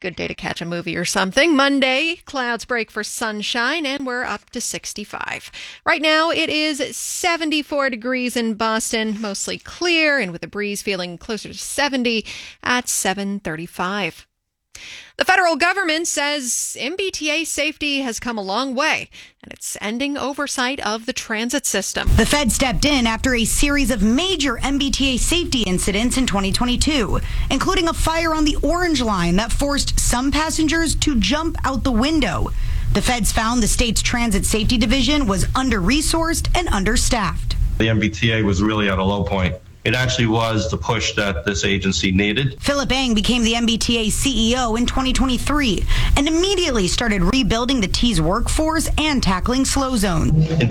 Good day to catch a movie or something. Monday, clouds break for sunshine, and we're up to 65. Right now, it is 74 degrees in Boston, mostly clear, and with the breeze feeling closer to 70 at 7:35. The federal government says MBTA safety has come a long way, and it's ending oversight of the transit system. The Fed stepped in after a series of major MBTA safety incidents in 2022, including a fire on the Orange Line that forced some passengers to jump out the window. The feds found the state's transit safety division was under-resourced and understaffed. The MBTA was really at a low point. It actually was the push that this agency needed. Philip Eng became the MBTA CEO in 2023 and immediately started rebuilding the T's workforce and tackling slow zone. In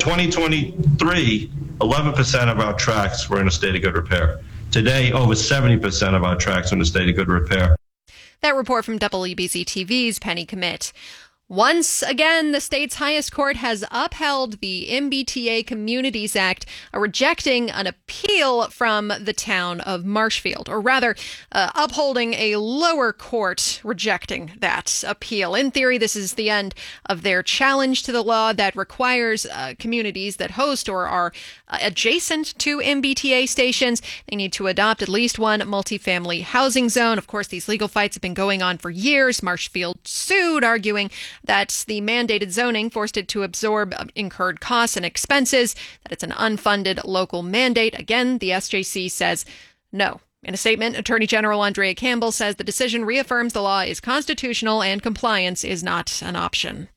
2023, 11% of our tracks were in a state of good repair. Today, over 70% of our tracks are in a state of good repair. That report from WBZ TV's Penny Commit. Once again, the state's highest court has upheld the MBTA Communities Act, rejecting an appeal from the town of Marshfield, or rather, upholding a lower court rejecting that appeal. In theory, this is the end of their challenge to the law that requires communities that host or are adjacent to MBTA stations. They need to adopt at least one multifamily housing zone. Of course, these legal fights have been going on for years. Marshfield sued, arguing that the mandated zoning forced it to absorb incurred costs and expenses, that it's an unfunded local mandate. Again, the SJC says no. In a statement, Attorney General Andrea Campbell says the decision reaffirms the law is constitutional and compliance is not an option.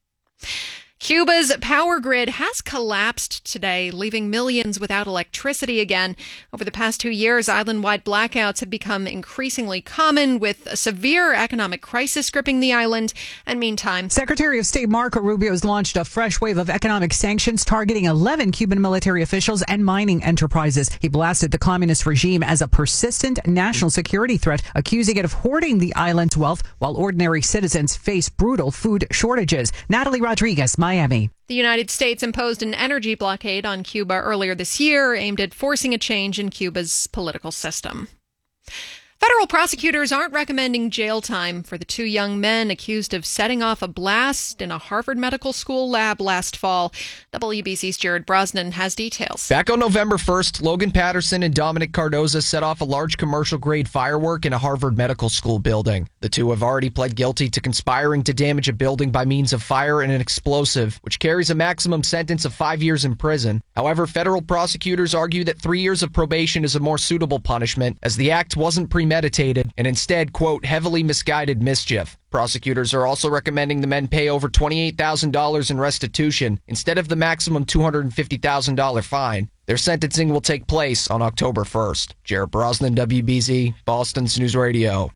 Cuba's power grid has collapsed today, leaving millions without electricity again. Over the past 2 years, island-wide blackouts have become increasingly common, with a severe economic crisis gripping the island. And meantime, Secretary of State Marco Rubio has launched a fresh wave of economic sanctions targeting 11 Cuban military officials and mining enterprises. He blasted the communist regime as a persistent national security threat, accusing it of hoarding the island's wealth while ordinary citizens face brutal food shortages. Natalie Rodriguez, Miami. The United States imposed an energy blockade on Cuba earlier this year, aimed at forcing a change in Cuba's political system. Federal prosecutors aren't recommending jail time for the two young men accused of setting off a blast in a Harvard Medical School lab last fall. WBZ's Jared Brosnan has details. Back on November 1st, Logan Patterson and Dominic Cardoza set off a large commercial-grade firework in a Harvard Medical School building. The two have already pled guilty to conspiring to damage a building by means of fire and an explosive, which carries a maximum sentence of 5 years in prison. However, federal prosecutors argue that 3 years of probation is a more suitable punishment, as the act wasn't premeditated and instead, quote, heavily misguided mischief. Prosecutors are also recommending the men pay over $28,000 in restitution instead of the maximum $250,000 fine. Their sentencing will take place on October 1st. Jared Brosnan, WBZ, Boston's News Radio.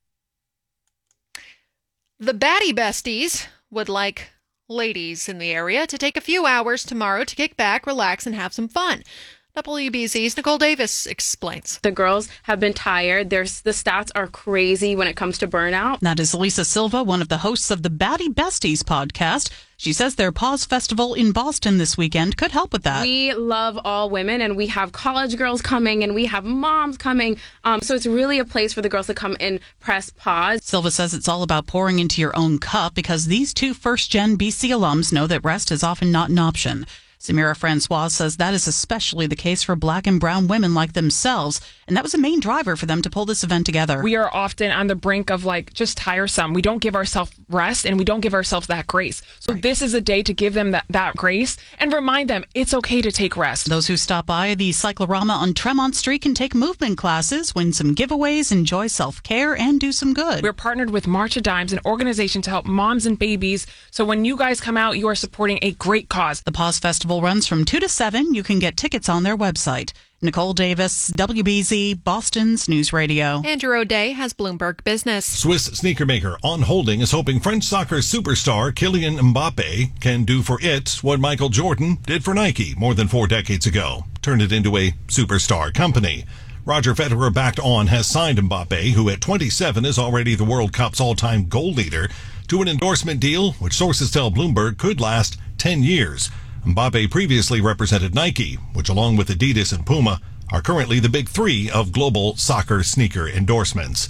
The Batty Besties would like ladies in the area to take a few hours tomorrow to kick back, relax, and have some fun. WBZ's Nicole Davis explains. The girls have been tired. The stats are crazy when it comes to burnout. That is Lisa Silva, one of the hosts of the Batty Besties podcast. She says their Pause Festival in Boston this weekend could help with that. We love all women, and we have college girls coming, and we have moms coming. So it's really a place for the girls to come and press pause. Silva says it's all about pouring into your own cup because these two first-gen BC alums know that rest is often not an option. Samira Francois says that is especially the case for Black and brown women like themselves, and that was a main driver for them to pull this event together. We are often on the brink of just tiresome. We don't give ourselves rest, and we don't give ourselves that grace. So This is a day to give them that grace and remind them it's okay to take rest. Those who stop by the Cyclorama on Tremont Street can take movement classes, win some giveaways, enjoy self-care, and do some good. We're partnered with March of Dimes, an organization to help moms and babies. So when you guys come out, you are supporting a great cause. The Pause Festival runs from 2 to 7. You can get tickets on their website. Nicole Davis, WBZ, Boston's News Radio. Andrew O'Day has Bloomberg Business. Swiss sneaker maker On Holding is hoping French soccer superstar Kylian Mbappe can do for it what Michael Jordan did for Nike more than 4 decades ago. Turn it into a superstar company. Roger Federer backed On has signed Mbappe, who at 27 is already the World Cup's all-time goal leader, to an endorsement deal which sources tell Bloomberg could last 10 years. Mbappe previously represented Nike, which along with Adidas and Puma are currently the big three of global soccer sneaker endorsements.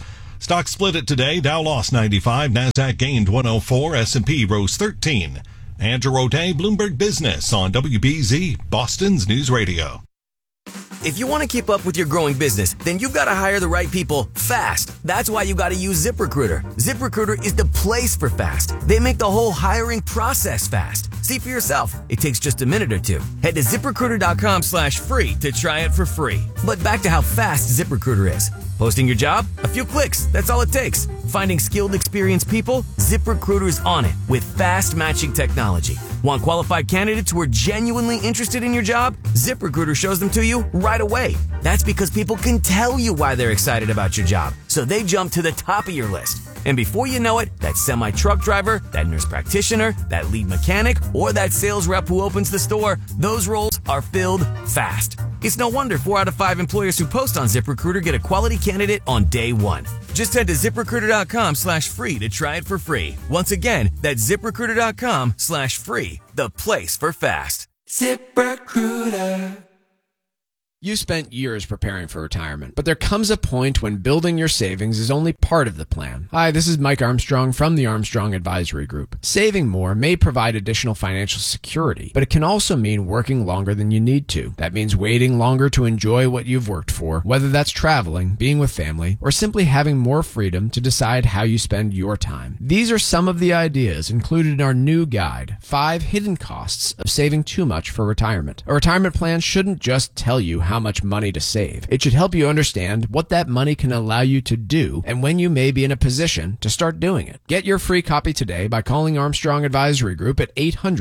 Stocks split it today. Dow lost 95, NASDAQ gained 104, S&P rose 13. Andrew O'Day, Bloomberg Business on WBZ, Boston's News Radio. If you want to keep up with your growing business, then you've got to hire the right people fast. That's why you got to use ZipRecruiter. ZipRecruiter is the place for fast. They make the whole hiring process fast. See for yourself. It takes just a minute or two. Head to ZipRecruiter.com/free to try it for free. But back to how fast ZipRecruiter is. Posting your job? A few clicks. That's all it takes. Finding skilled, experienced people? ZipRecruiter's on it with fast matching technology. Want qualified candidates who are genuinely interested in your job? ZipRecruiter shows them to you right away. That's because people can tell you why they're excited about your job, so they jump to the top of your list. And before you know it, that semi-truck driver, that nurse practitioner, that lead mechanic, or that sales rep who opens the store, those roles are filled fast. It's no wonder 4 out of 5 employers who post on ZipRecruiter get a quality candidate on day one. Just head to ZipRecruiter.com/free to try it for free. Once again, that's ZipRecruiter.com/free, the place for fast. ZipRecruiter. You spent years preparing for retirement, but there comes a point when building your savings is only part of the plan. Hi, this is Mike Armstrong from the Armstrong Advisory Group. Saving more may provide additional financial security, but it can also mean working longer than you need to. That means waiting longer to enjoy what you've worked for, whether that's traveling, being with family, or simply having more freedom to decide how you spend your time. These are some of the ideas included in our new guide, 5 Hidden Costs of Saving Too Much for Retirement. A retirement plan shouldn't just tell you how much money to save. It should help you understand what that money can allow you to do and when you may be in a position to start doing it. Get your free copy today by calling Armstrong Advisory Group at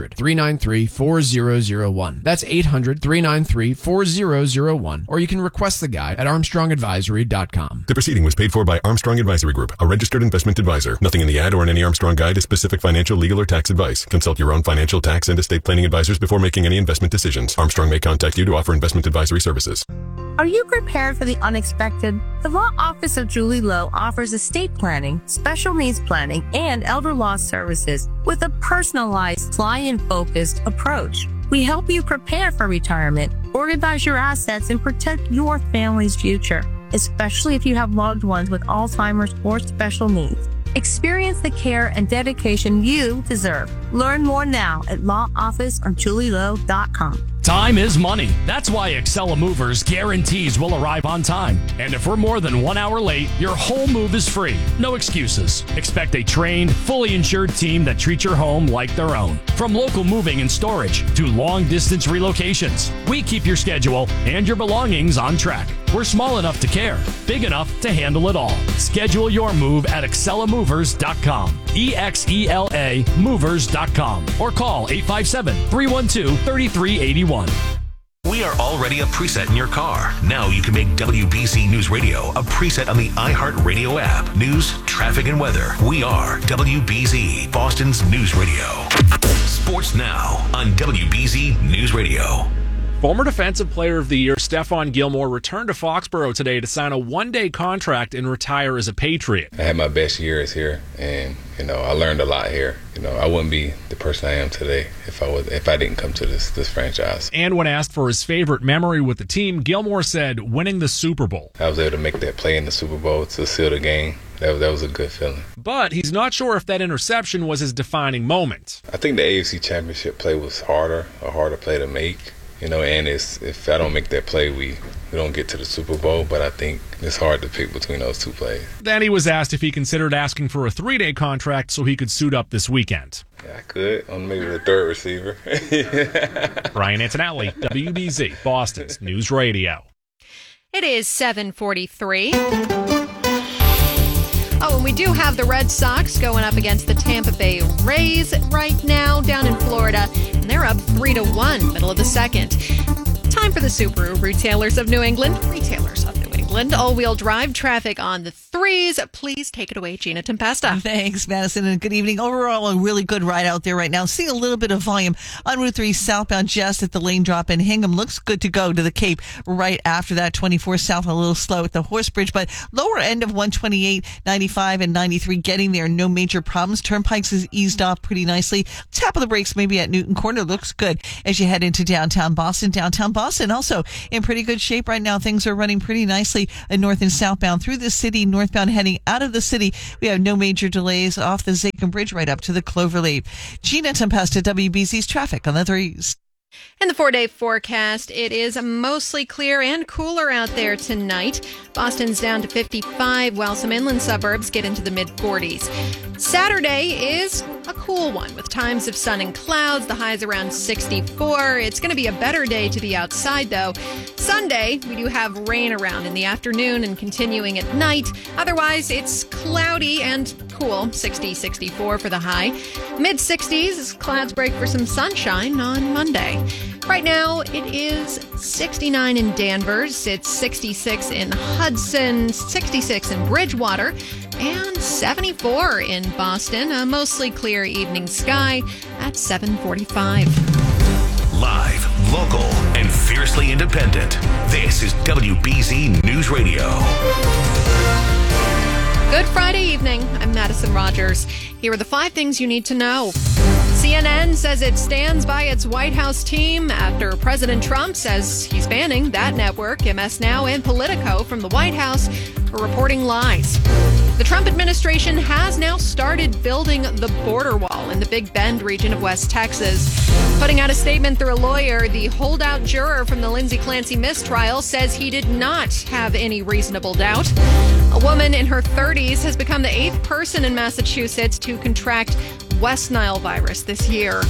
800-393-4001. That's 800-393-4001, or you can request the guide at armstrongadvisory.com. The proceeding was paid for by Armstrong Advisory Group, a registered investment advisor. Nothing in the ad or in any Armstrong guide is specific financial, legal, or tax advice. Consult your own financial, tax, and estate planning advisors before making any investment decisions. Armstrong may contact you to offer investment advisory services. Are you prepared for the unexpected? The Law Office of Julie Lowe offers estate planning, special needs planning, and elder law services with a personalized, client-focused approach. We help you prepare for retirement, organize your assets, and protect your family's future, especially if you have loved ones with Alzheimer's or special needs. Experience the care and dedication you deserve. Learn more now at lawofficeofjulielowe.com. Time is money. That's why Excella Movers guarantees we'll arrive on time. And if we're more than 1 hour late, your whole move is free. No excuses. Expect a trained, fully insured team that treats your home like their own. From local moving and storage to long-distance relocations, we keep your schedule and your belongings on track. We're small enough to care, big enough to handle it all. Schedule your move at ExcellaMovers.com. EXELA Movers.com. Or call 857-312-3381. We are already a preset in your car. Now you can make WBZ News Radio a preset on the iHeartRadio app. News, traffic, and weather. We are WBZ, Boston's News Radio. Sports now on WBZ News Radio. Former Defensive Player of the Year Stephon Gilmore returned to Foxborough today to sign a one-day contract and retire as a Patriot. I had my best years here, and I learned a lot here. I wouldn't be the person I am today if I didn't come to this franchise. And when asked for his favorite memory with the team, Gilmore said winning the Super Bowl. I was able to make that play in the Super Bowl to seal the game. That was a good feeling. But he's not sure if that interception was his defining moment. I think the AFC Championship play was a harder play to make. And if I don't make that play, we don't get to the Super Bowl, but I think it's hard to pick between those two plays. Then he was asked if he considered asking for a 3-day contract so he could suit up this weekend. Yeah, I could, on maybe the third receiver. Brian Antonelli, WBZ, Boston's News Radio. It is 7:43. Oh, and we do have the Red Sox going up against the Tampa Bay Rays right now down in Florida, and they're up 3-1, middle of the second. Time for the Subaru Retailers of New England. Retailers of New England. All-wheel drive traffic on the threes. Please take it away, Gina Tempesta. Thanks, Madison, and good evening. Overall, a really good ride out there right now. Seeing a little bit of volume on Route 3 southbound just at the lane drop in Hingham. Looks good to go to the Cape right after that. 24 south, a little slow at the Horse Bridge, but lower end of 128, 95, and 93 getting there. No major problems. Turnpikes is eased off pretty nicely. Tap of the brakes maybe at Newton Corner. Looks good as you head into downtown Boston. Downtown Boston also in pretty good shape right now. Things are running pretty nicely mostly north and southbound through the city, northbound heading out of the city. We have no major delays off the Zachem Bridge right up to the Cloverleaf. Gina Tempesta, WBZ's traffic on the 3s. In the 4-day forecast, it is mostly clear and cooler out there tonight. Boston's down to 55, while some inland suburbs get into the mid-40s. Saturday is a cool one with times of sun and clouds. The high's around 64. It's going to be a better day to be outside, though. Sunday, we do have rain around in the afternoon and continuing at night. Otherwise, it's cloudy and cool, 60, 64 for the high. Mid-60s as clouds break for some sunshine on Monday. Right now, it is 69 in Danvers, it's 66 in Hudson, 66 in Bridgewater, and 74 in Boston. A mostly clear evening sky at 7:45. Live, local, and fiercely independent. This is WBZ News Radio. Good Friday evening. I'm Madison Rogers. Here are the 5 things you need to know. CNN says it stands by its White House team after President Trump says he's banning that network, MS Now and Politico, from the White House for reporting lies. The Trump administration has now started building the border wall in the Big Bend region of West Texas. Putting out a statement through a lawyer, the holdout juror from the Lindsay Clancy mistrial says he did not have any reasonable doubt. A woman in her 30s has become the 8th person in Massachusetts to contract West Nile virus this year.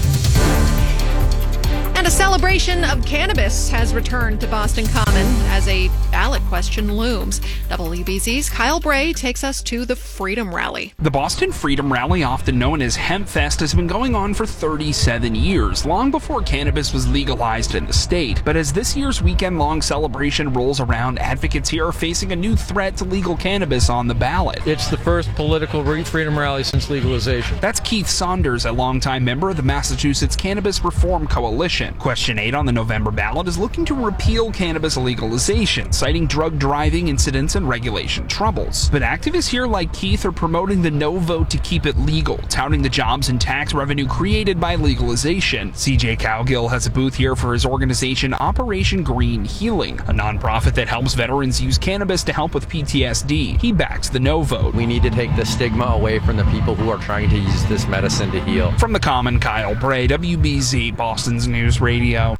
And a celebration of cannabis has returned to Boston Common as a ballot question looms. WBZ's Kyle Bray takes us to the Freedom Rally. The Boston Freedom Rally, often known as Hemp Fest, has been going on for 37 years, long before cannabis was legalized in the state. But as this year's weekend-long celebration rolls around, advocates here are facing a new threat to legal cannabis on the ballot. It's the first political freedom rally since legalization. That's Keith Saunders, a longtime member of the Massachusetts Cannabis Reform Coalition. Question 8 on the November ballot is looking to repeal cannabis legalization, citing drug driving incidents and regulation troubles. But activists here like Keith are promoting the no vote to keep it legal, touting the jobs and tax revenue created by legalization. CJ Cowgill has a booth here for his organization Operation Green Healing, a nonprofit that helps veterans use cannabis to help with PTSD. He backs the no vote. We need to take the stigma away from the people who are trying to use this medicine to heal. From the Common, Kyle Bray, WBZ, Boston's News Radio.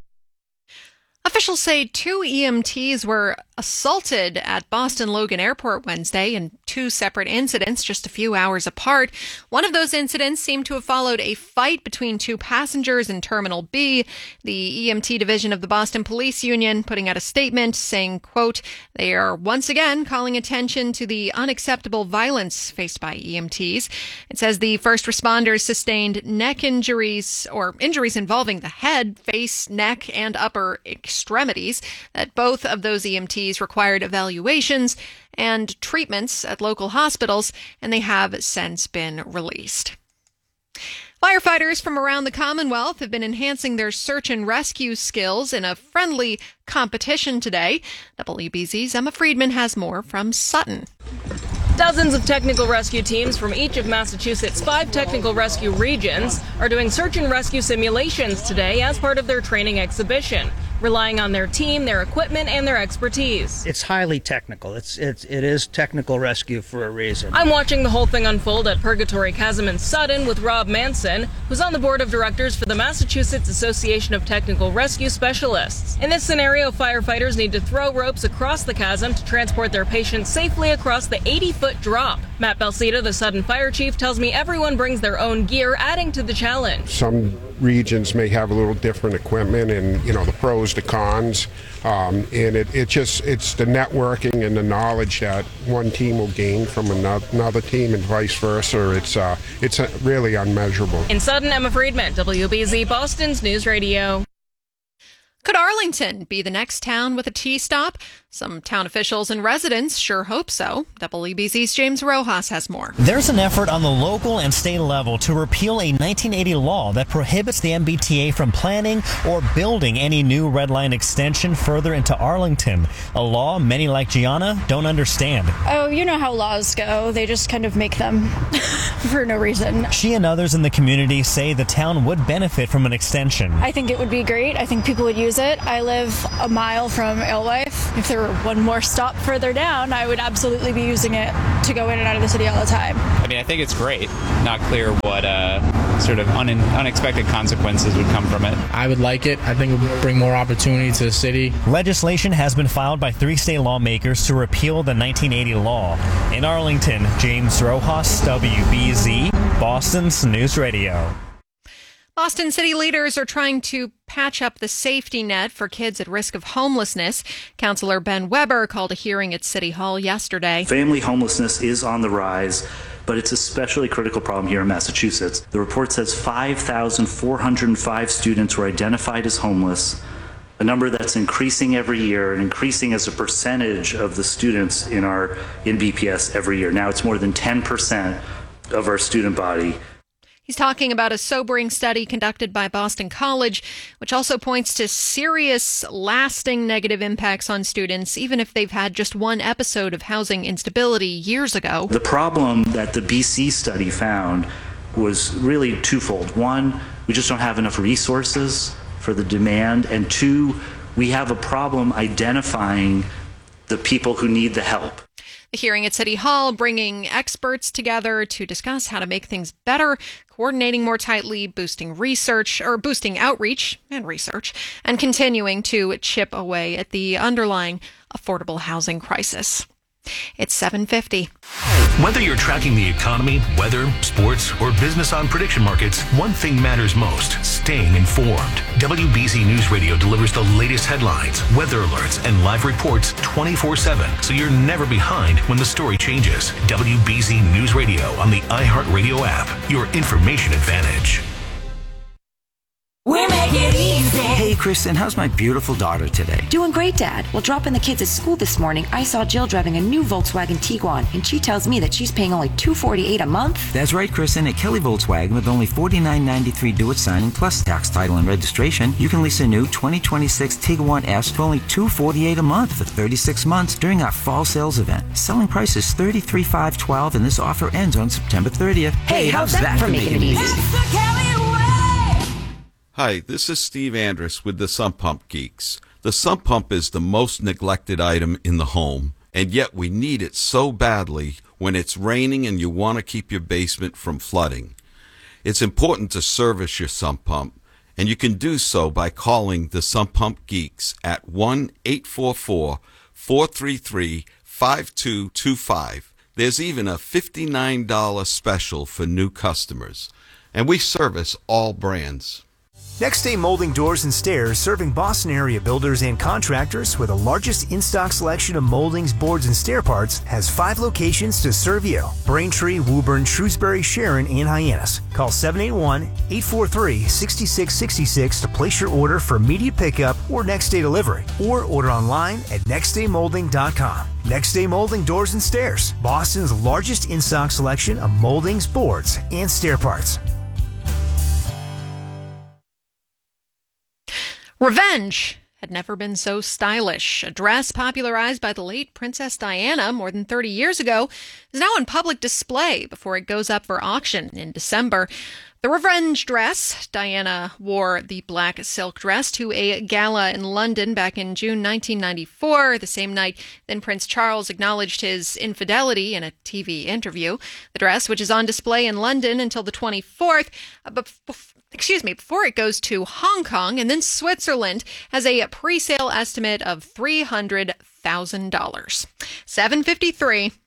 Officials say 2 EMTs were assaulted at Boston Logan Airport Wednesday in 2 separate incidents just a few hours apart. One of those incidents seemed to have followed a fight between 2 passengers in Terminal B. The EMT division of the Boston Police Union putting out a statement saying, quote, they are once again calling attention to the unacceptable violence faced by EMTs. It says the first responders sustained neck injuries or injuries involving the head, face, neck, and upper extremities, that both of those EMTs required evaluations and treatments at local hospitals, and they have since been released. Firefighters from around the Commonwealth have been enhancing their search and rescue skills in a friendly competition today. WBZ's Emma Friedman has more from Sutton. Dozens of technical rescue teams from each of Massachusetts' 5 technical rescue regions are doing search and rescue simulations today as part of their training exhibition, relying on their team, their equipment, and their expertise. It's highly technical. It is technical rescue for a reason. I'm watching the whole thing unfold at Purgatory Chasm in Sutton with Rob Manson, who's on the board of directors for the Massachusetts Association of Technical Rescue Specialists. In this scenario, firefighters need to throw ropes across the chasm to transport their patients safely across the 80-foot drop. Matt Balsita, the Sutton Fire Chief, tells me everyone brings their own gear, adding to the challenge. Some regions may have a little different equipment and, the pros, the cons, and it's the networking and the knowledge that one team will gain from another team and vice versa. It's really unmeasurable. In Sutton, Emma Friedman, WBZ, Boston's News Radio. Could Arlington be the next town with a T-stop? Some town officials and residents sure hope so. WBZ's James Rojas has more. There's an effort on the local and state level to repeal a 1980 law that prohibits the MBTA from planning or building any new red line extension further into Arlington. A law many like Gianna don't understand. Oh, you know how laws go. They just kind of make them for no reason. She and others in the community say the town would benefit from an extension. I think it would be great. I think people would use use it. I live a mile from Alewife. If there were one more stop further down, I would absolutely be using it to go in and out of the city all the time. I mean, I think it's great. Not clear what sort of unexpected consequences would come from it. I would like it. I think it would bring more opportunity to the city. Legislation has been filed by 3 state lawmakers to repeal the 1980 law. In Arlington, James Rojas, WBZ, Boston's News Radio. Boston city leaders are trying to patch up the safety net for kids at risk of homelessness. Councillor Ben Weber called a hearing at City Hall yesterday. Family homelessness is on the rise, but it's especially a critical problem here in Massachusetts. The report says 5,405 students were identified as homeless, a number that's increasing every year and increasing as a percentage of the students in BPS every year. Now it's more than 10% of our student body. He's talking about a sobering study conducted by Boston College, which also points to serious, lasting negative impacts on students, even if they've had just one episode of housing instability years ago. The problem that the BC study found was really twofold. One, we just don't have enough resources for the demand, and two, we have a problem identifying the people who need the help. The hearing at City Hall bringing experts together to discuss how to make things better, coordinating more tightly, boosting outreach and research, and continuing to chip away at the underlying affordable housing crisis. It's 7:50. Whether you're tracking the economy, weather, sports, or business on prediction markets, one thing matters most: staying informed. WBZ News Radio delivers the latest headlines, weather alerts, and live reports 24/7, so you're never behind when the story changes. WBZ News Radio on the iHeartRadio app, your information advantage. We make it easy. Hey, Kristen, how's my beautiful daughter today? Doing great, Dad. While dropping the kids at school this morning, I saw Jill driving a new Volkswagen Tiguan, and she tells me that she's paying only $248 a month. That's right, Kristen. At Kelly Volkswagen, with only $49.93 due at signing, plus tax, title, and registration, you can lease a new 2026 Tiguan S for only $248 a month for 36 months during our fall sales event. Selling price is $33,512, and this offer ends on September 30th. Hey, how's that for making it easy? Hi, this is Steve Andrus with the Sump Pump Geeks. The sump pump is the most neglected item in the home, and yet we need it so badly when it's raining and you want to keep your basement from flooding. It's important to service your sump pump, and you can do so by calling the Sump Pump Geeks at 1-844-433-5225. There's even a $59 special for new customers, and we service all brands. Next Day Molding Doors and Stairs, serving Boston area builders and contractors with the largest in-stock selection of moldings, boards, and stair parts, has 5 locations to serve you: Braintree, Woburn, Shrewsbury, Sharon, and Hyannis. Call 781-843-6666 to place your order for immediate pickup or next day delivery, or order online at nextdaymolding.com. Next Day Molding Doors and Stairs, Boston's largest in-stock selection of moldings, boards, and stair parts. Revenge had never been so stylish. A dress popularized by the late Princess Diana more than 30 years ago is now on public display before it goes up for auction in December. The revenge dress, Diana wore the black silk dress to a gala in London back in June 1994, the same night then Prince Charles acknowledged his infidelity in a TV interview. The dress, which is on display in London until the 24th, before it goes to Hong Kong and then Switzerland, has a pre-sale estimate of $300,000. 7:53.